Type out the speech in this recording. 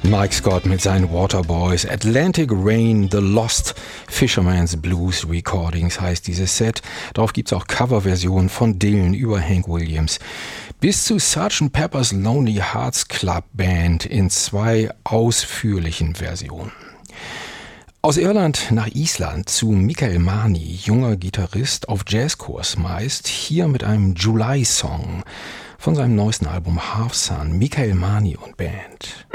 Mike Scott mit seinen Waterboys. Atlantic Rain, The Lost Fisherman's Blues Recordings heißt dieses Set. Darauf gibt es auch Coverversionen von Dylan über Hank Williams bis zu Sgt. Pepper's Lonely Hearts Club Band in 2 ausführlichen Versionen. Aus Irland nach Island zu Mikael Mani, junger Gitarrist auf Jazzkurs meist, hier mit einem July-Song von seinem neuesten Album Half Sun, Mikael Mani und Band.